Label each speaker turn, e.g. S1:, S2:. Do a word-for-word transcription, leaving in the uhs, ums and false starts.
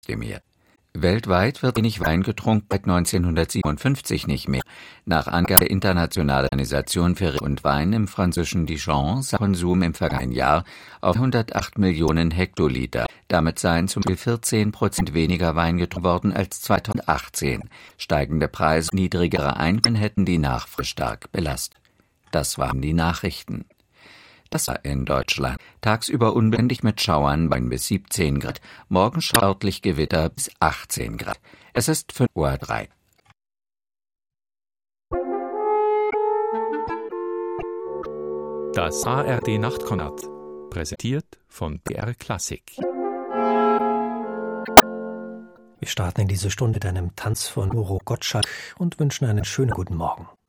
S1: Mehr. Weltweit wird wenig Wein getrunken seit neunzehnhundertsiebenundfünfzig nicht mehr. Nach Angabe der Internationalen Organisation für und Wein im französischen Dijon ist der Konsum im vergangenen Jahr auf hundertacht Millionen Hektoliter. Damit seien zum Beispiel vierzehn Prozent weniger Wein getrunken worden als zweitausendachtzehn. Steigende Preise und niedrigere Einkommen hätten die Nachfrage stark belastet. Das waren die Nachrichten. Das war in Deutschland. Tagsüber unbändig mit Schauern bei bis siebzehn Grad. Morgen örtlich Gewitter bis achtzehn Grad. Es ist fünf Uhr drei.
S2: Das A R D Nachtkonzert. Präsentiert von B R Klassik.
S3: Wir starten in diese Stunde mit einem Tanz von Uro Gottschalk und wünschen einen schönen guten Morgen.